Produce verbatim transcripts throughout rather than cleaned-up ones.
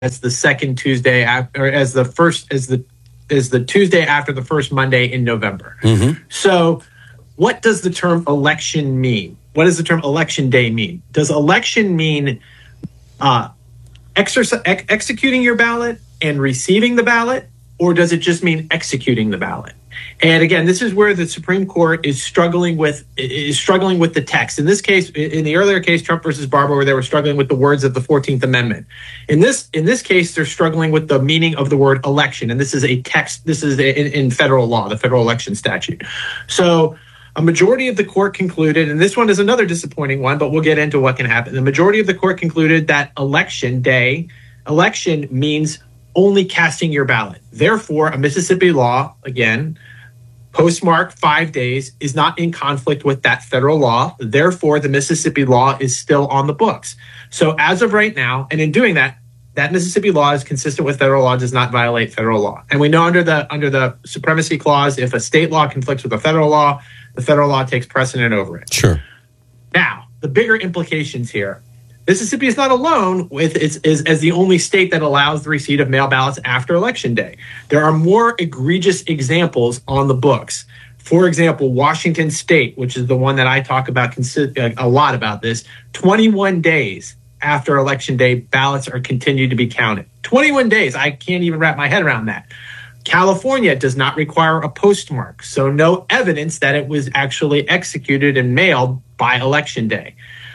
as the second Tuesday after, or as the first, as the as the Tuesday after the first Monday in November. Mm-hmm. So, what does the term election mean? What does the term election day mean? Does election mean uh, exercise, ex- executing your ballot and receiving the ballot, or does it just mean executing the ballot? And again, this is where the Supreme Court is struggling with is struggling with the text. In this case, in the earlier case, Trump versus Barber, where they were struggling with the words of the fourteenth Amendment. In this in this case, they're struggling with the meaning of the word election, and this is a text. This is in, in federal law, the federal election statute. So, a majority of the court concluded, and this one is another disappointing one, but we'll get into what can happen. The majority of the court concluded that election day, election means only casting your ballot. Therefore, a Mississippi law, again, postmark five days, is not in conflict with that federal law. Therefore, the Mississippi law is still on the books. So as of right now, and in doing that, that Mississippi law is consistent with federal law, does not violate federal law. And we know under the under the supremacy clause, if a state law conflicts with a federal law, the federal law takes precedent over it. Sure. Now, the bigger implications here. Mississippi is not alone with its is as the only state that allows the receipt of mail ballots after Election Day. There are more egregious examples on the books. For example, Washington State, which is the one that I talk about consi- a lot about this, twenty-one days after Election Day, ballots are continued to be counted. twenty-one days. I can't even wrap my head around that. California does not require a postmark, so no evidence that it was actually executed and mailed by Election Day.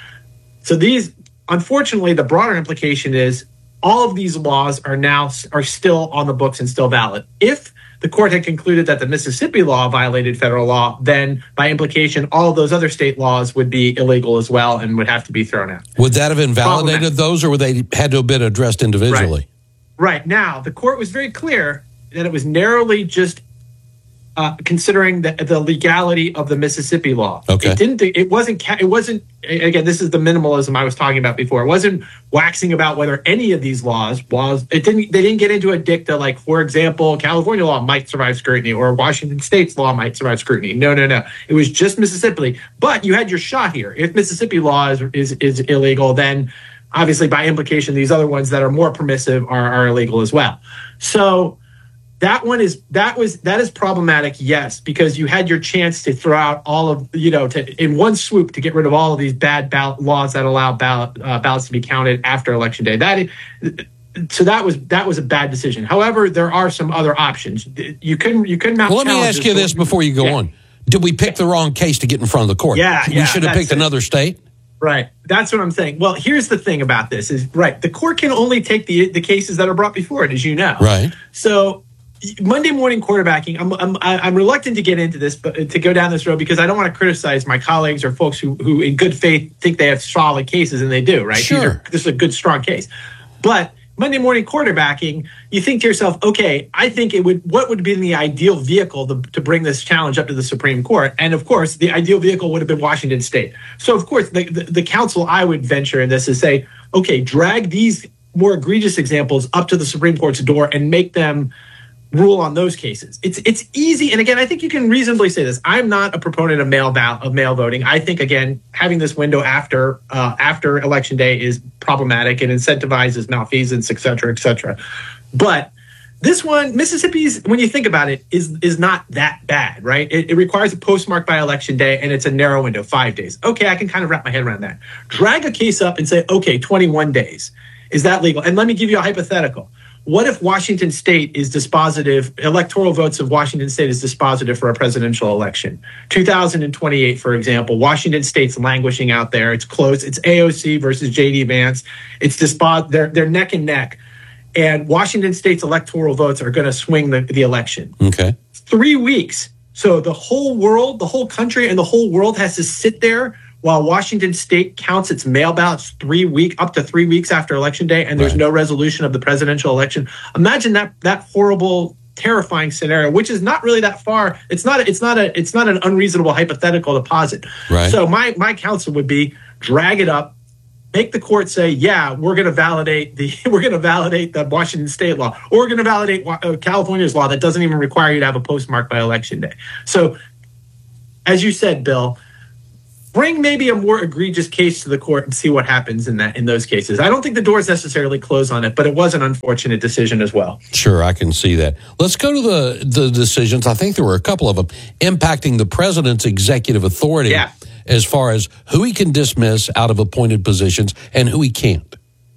So these, unfortunately, the broader implication is all of these laws are now are still on the books and still valid. If the court had concluded that the Mississippi law violated federal law, then by implication, all of those other state laws would be illegal as well and would have to be thrown out. Would that have invalidated those, or would they had to have been addressed individually? Right. right. Now, the court was very clear that it was narrowly just uh, considering the, the legality of the Mississippi law. Okay. It didn't. It wasn't. It wasn't. Again, this is the minimalism I was talking about before. It wasn't waxing about whether any of these laws was. It didn't. They didn't get into a dicta like, for example, California law might survive scrutiny or Washington State's law might survive scrutiny. No, no, no. It was just Mississippi. But you had your shot here. If Mississippi law is is, is illegal, then obviously by implication, these other ones that are more permissive are, are illegal as well. So. That one is that was that is problematic, yes, because you had your chance to throw out all of you know to in one swoop to get rid of all of these bad ballot laws that allow ballot uh, ballots to be counted after Election Day. That is, so that was that was a bad decision. However, there are some other options. You couldn't you couldn't. Well, let me ask you this before you go yeah. on: did we pick the wrong case to get in front of the court? Yeah, we yeah, should have picked it. another state. Right. That's what I'm saying. Well, here's the thing about this: is right. The court can only take the the cases that are brought before it, as you know. Right. So. Monday morning quarterbacking, I'm, I'm I'm reluctant to get into this, but to go down this road because I don't want to criticize my colleagues or folks who, who in good faith think they have solid cases, and they do, right? Sure. Are, this is a good, strong case. But Monday morning quarterbacking, you think to yourself, okay, I think it would, what would be the ideal vehicle to, to bring this challenge up to the Supreme Court? And of course, the ideal vehicle would have been Washington State. So of course, the, the, the counsel I would venture in this is say, okay, drag these more egregious examples up to the Supreme Court's door and make them rule on those cases. It's it's easy, and again, I think you can reasonably say this. I'm not a proponent of mail ballot of mail voting. I think again, having this window after uh, after Election Day is problematic and incentivizes malfeasance, et cetera, et cetera. But this one, Mississippi's, when you think about it, is is not that bad, right? It, it requires a postmark by Election Day, and it's a narrow window, five days. Okay, I can kind of wrap my head around that. Drag a case up and say, okay, twenty-one days. Is that legal? And let me give you a hypothetical. What if Washington State is dispositive, electoral votes of Washington State is dispositive for a presidential election? two thousand twenty-eight, for example, Washington State's languishing out there. It's close. It's A O C versus J D Vance. It's dispos- they're, they're neck and neck. And Washington State's electoral votes are going to swing the, the election. Okay. Three weeks. So the whole world, the whole country and the whole world has to sit there while Washington State counts its mail ballots three week up to three weeks after Election Day, and there's right. no resolution of the presidential election. Imagine that that horrible, terrifying scenario, which is not really that far. It's not. It's not a. It's not an unreasonable hypothetical to posit. Right. So my my counsel would be drag it up, make the court say, yeah, we're going to validate the we're going to validate the Washington State law, or we're going to validate uh, California's law that doesn't even require you to have a postmark by Election Day. So, as you said, Bill. bring maybe a more egregious case to the court and see what happens in that in those cases. I don't think the doors necessarily close on it, but it was an unfortunate decision as well. Sure, I can see that. Let's go to the, the decisions. I think there were a couple of them impacting the president's executive authority yeah. as far as who he can dismiss out of appointed positions and who he can't.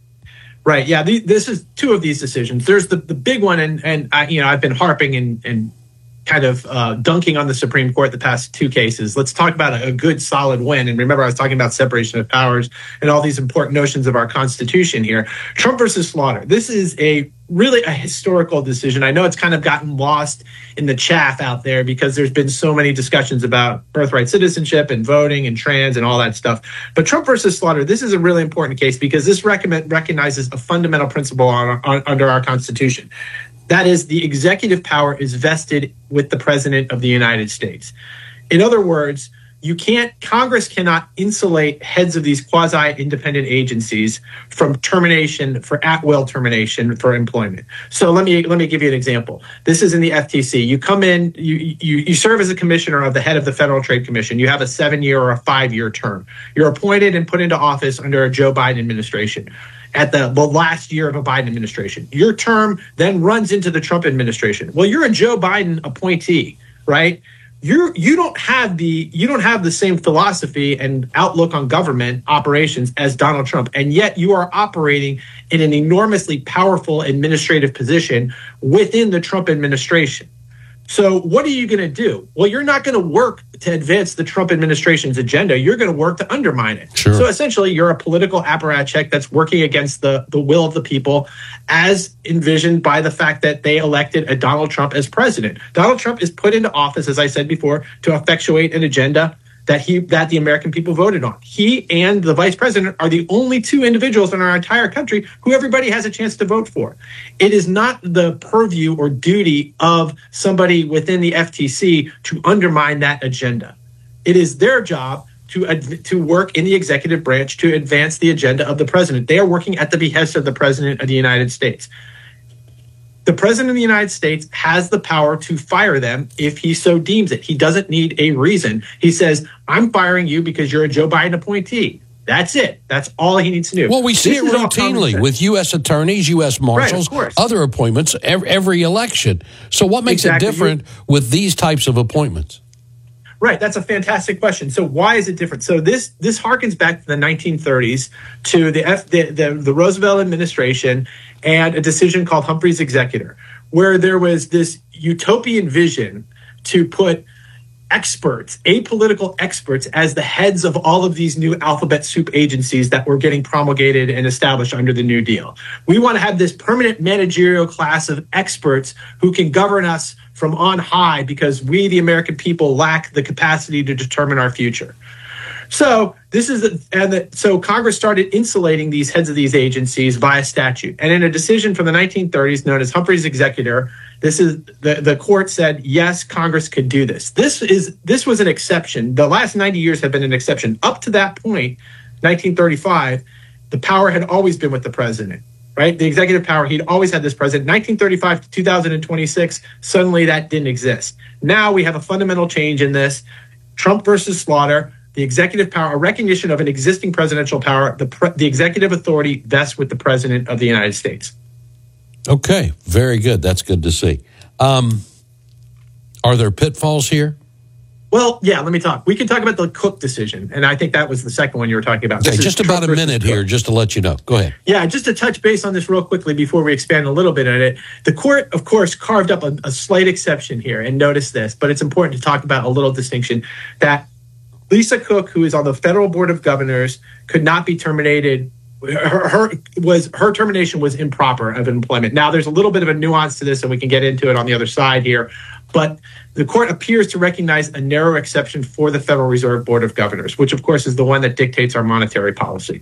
Right. Yeah. The, this is two of these decisions. There's the, the big one, and and I, you know I've been harping and and kind of uh, dunking on the Supreme Court the past two cases. Let's talk about a, a good, solid win. And remember, I was talking about separation of powers and all these important notions of our Constitution here. Trump versus Slaughter. This is a really a historical decision. I know it's kind of gotten lost in the chaff out there because there's been so many discussions about birthright citizenship and voting and trans and all that stuff. But Trump versus Slaughter, this is a really important case because this recommend, recognizes a fundamental principle on, on, under our Constitution. That is, the executive power is vested with the President of the United States. In other words, you can't, Congress cannot insulate heads of these quasi-independent agencies from termination, for at-will termination for employment. So let me let me give you an example. This is in the F T C. You come in, you you, you serve as a commissioner of the head of the Federal Trade Commission. You have a seven-year or a five-year term. You're appointed and put into office under a Joe Biden administration. At the, the last year of a Biden administration. Your term then runs into the Trump administration. Well, you're a Joe Biden appointee, right? You're you don't have the you don't have the same philosophy and outlook on government operations as Donald Trump, and yet you are operating in an enormously powerful administrative position within the Trump administration. So what are you going to do? Well, you're not going to work to advance the Trump administration's agenda. You're going to work to undermine it. Sure. So essentially, you're a political apparatchik that's working against the, the will of the people as envisioned by the fact that they elected a Donald Trump as president. Donald Trump is put into office, as I said before, to effectuate an agenda that he that the American people voted on. He and the vice president are the only two individuals in our entire country who everybody has a chance to vote for. It is not the purview or duty of somebody within the F T C to undermine that agenda. It is their job to to work in the executive branch to advance the agenda of the president. They are working at the behest of the president of the United States. The president of the United States has the power to fire them if he so deems it. He doesn't need a reason. He says, I'm firing you because you're a Joe Biden appointee. That's it. That's all he needs to do. Well, we see This it is all routinely common with U S attorneys, U S marshals, Right, of course. other appointments, every, every election. So what makes Exactly. it different with these types of appointments? Right, that's a fantastic question. So why is it different? So this this harkens back to the nineteen thirties, to the F, the, the, the Roosevelt administration and a decision called Humphrey's Executor, where there was this utopian vision to put experts, apolitical experts, as the heads of all of these new alphabet soup agencies that were getting promulgated and established under the New Deal. We want to have this permanent managerial class of experts who can govern us from on high because we, the American people, lack the capacity to determine our future. So this is, the, and the, so Congress started insulating these heads of these agencies via statute. And in a decision from the nineteen thirties known as Humphrey's Executor, this is the, the court said, yes, Congress could do this. This is this was an exception. The last ninety years have been an exception. Up to that point, nineteen thirty-five, the power had always been with the president. Right? The executive power, he'd always had this president. nineteen thirty-five to two thousand twenty-six, suddenly that didn't exist. Now we have a fundamental change in this. Trump versus Slaughter, the executive power, a recognition of an existing presidential power, the, pre- the executive authority vests with the president of the United States. Okay, very good. That's good to see. Um, are there pitfalls here? Well, yeah, let me talk. We can talk about the Cook decision, and I think that was the second one you were talking about. Okay, This is just Trump about a versus minute Cook. here, just to let you know. Go ahead. Yeah, just to touch base on this real quickly before we expand a little bit on it. The court, of course, carved up a, a slight exception here, and notice this, but it's important to talk about a little distinction that Lisa Cook, who is on the Federal Board of Governors, could not be terminated. Her, her was her termination was improper of employment. Now, there's a little bit of a nuance to this, and we can get into it on the other side here. But the court appears to recognize a narrow exception for the Federal Reserve Board of Governors, which, of course, is the one that dictates our monetary policy.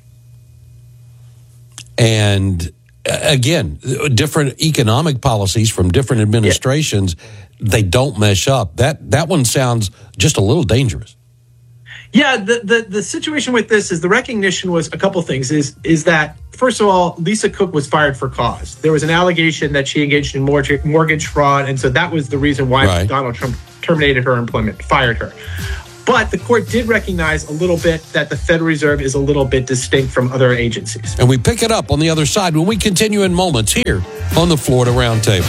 And uh, again, different economic policies from different administrations, yeah. they don't mesh up. That that one sounds just a little dangerous. Yeah, the, the, the situation with this is the recognition was a couple things. Is is that, first of all, Lisa Cook was fired for cause. There was an allegation that she engaged in mortgage, mortgage fraud, and so that was the reason why right. Donald Trump terminated her employment, fired her. But the court did recognize a little bit that the Federal Reserve is a little bit distinct from other agencies. And we pick it up on the other side when we continue in moments here on the Florida Roundtable.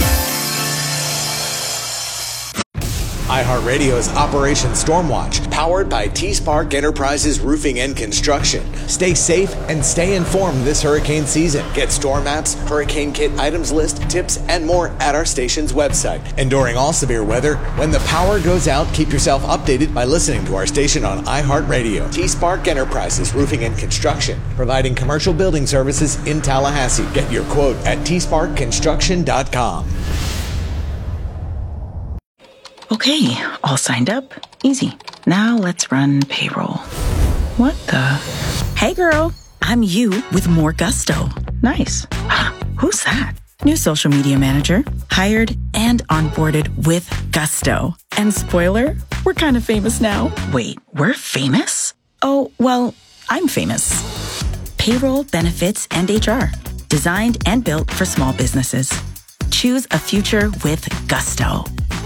iHeartRadio's Operation Stormwatch, powered by T-Spark Enterprises Roofing and Construction. Stay safe and stay informed this hurricane season. Get storm maps, hurricane kit items list, tips, and more at our station's website. And during all severe weather, when the power goes out, keep yourself updated by listening to our station on iHeartRadio. T-Spark Enterprises Roofing and Construction, providing commercial building services in Tallahassee. Get your quote at T Spark Construction dot com. Okay, all signed up. Easy. Now let's run payroll. What the? Hey girl, I'm you with more gusto. Nice. Who's that? New social media manager. Hired and onboarded with gusto. And spoiler, we're kind of famous now. Wait, we're famous? Oh, well, I'm famous. Payroll, benefits, and H R. Designed and built for small businesses. Choose a future with gusto.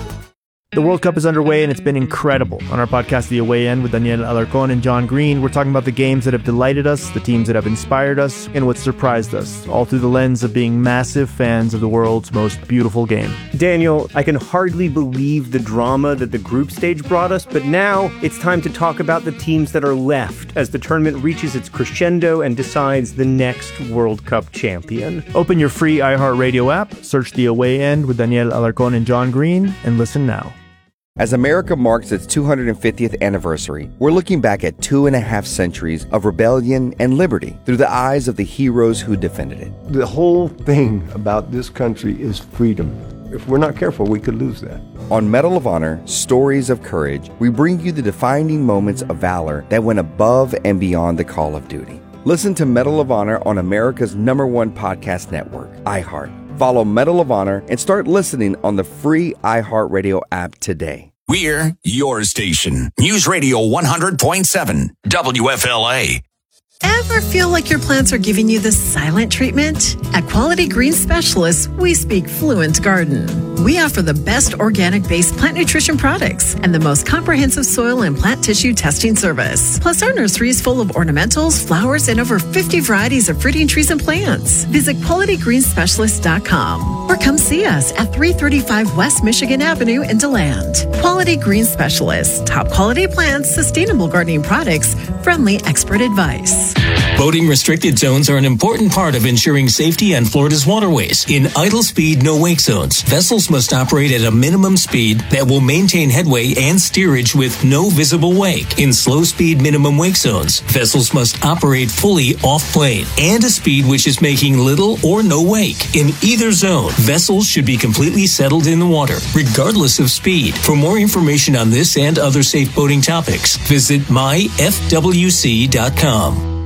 The World Cup is underway, and it's been incredible. On our podcast, The Away End, with Daniel Alarcón and John Green, we're talking about the games that have delighted us, the teams that have inspired us, and what surprised us, all through the lens of being massive fans of the world's most beautiful game. Daniel, I can hardly believe the drama that the group stage brought us, but now it's time to talk about the teams that are left as the tournament reaches its crescendo and decides the next World Cup champion. Open your free iHeartRadio app, search The Away End with Daniel Alarcón and John Green, and listen now. As America marks its two hundred fiftieth anniversary, we're looking back at two and a half centuries of rebellion and liberty through the eyes of the heroes who defended it. The whole thing about this country is freedom. If we're not careful, we could lose that. On Medal of Honor, Stories of Courage, we bring you the defining moments of valor that went above and beyond the call of duty. Listen to Medal of Honor on America's number one podcast network, iHeart. Follow Medal of Honor and start listening on the free iHeartRadio app today. We're your station. News Radio one hundred point seven, W F L A. Ever feel like your plants are giving you the silent treatment? At Quality Green Specialists, we speak fluent garden. We offer the best organic-based plant nutrition products and the most comprehensive soil and plant tissue testing service. Plus, our nursery is full of ornamentals, flowers, and over fifty varieties of fruiting trees and plants. Visit quality green specialist dot com or come see us at three thirty-five West Michigan Avenue in DeLand. Quality Green Specialists, top quality plants, sustainable gardening products, friendly expert advice. Boating restricted zones are an important part of ensuring safety on Florida's waterways. In idle speed, no wake zones, vessels must operate at a minimum speed that will maintain headway and steerage with no visible wake. In slow speed, minimum wake zones, vessels must operate fully off plane and a speed which is making little or no wake. In either zone, vessels should be completely settled in the water, regardless of speed. For more information on this and other safe boating topics, visit my f w c dot com.